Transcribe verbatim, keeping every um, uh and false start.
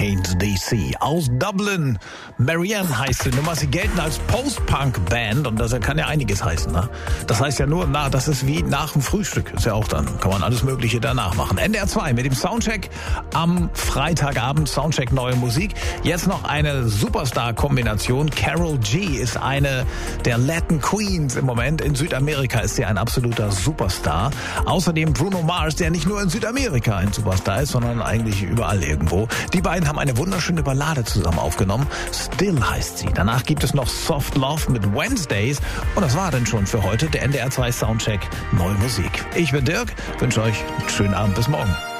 Hurricanes D C. Aus Dublin. Marianne heißt die Nummer. Sie gelten als Post-Punk-Band und das kann ja einiges heißen. Ne? Das heißt ja nur, na, das ist wie nach dem Frühstück. Ist ja auch dann, kann man alles Mögliche danach machen. N D R zwei mit dem Soundcheck am Freitagabend. Soundcheck neue Musik. Jetzt noch eine Superstar-Kombination. Karol G ist eine der Latin Queens im Moment. In Südamerika ist sie ein absoluter Superstar. Außerdem Bruno Mars, der nicht nur in Südamerika ein Superstar ist, sondern eigentlich überall irgendwo. Die beiden haben eine wunderschöne Ballade zusammen aufgenommen. Still heißt sie. Danach gibt es noch Soft Love mit Wednesdays. Und das war dann schon für heute der N D R zwei Soundcheck Neue Musik. Ich bin Dirk, wünsche euch einen schönen Abend. Bis morgen.